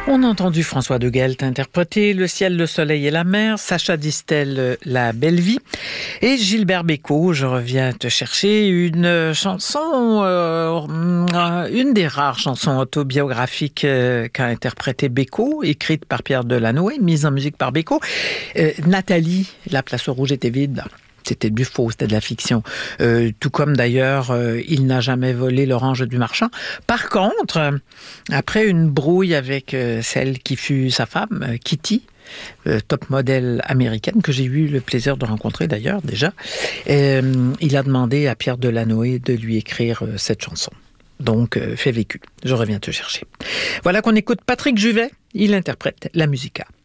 On a entendu François de Guelt interpréter Le ciel, le soleil et la mer, Sacha Distel, La belle vie, et Gilbert Bécaud, Je reviens te chercher, une chanson, une des rares chansons autobiographiques qu'a interprété Bécaud, écrite par Pierre Delanoë, mise en musique par Bécaud. Nathalie, La place rouge était vide. C'était du faux, c'était de la fiction. Tout comme d'ailleurs, Il n'a jamais volé l'orange du marchand. Par contre, après une brouille avec celle qui fut sa femme, Kitty, top modèle américaine, que j'ai eu le plaisir de rencontrer d'ailleurs déjà, il a demandé à Pierre Delanoë de lui écrire cette chanson. Donc, fait vécu. Je reviens te chercher. Voilà qu'on écoute Patrick Juvet, il interprète la musica.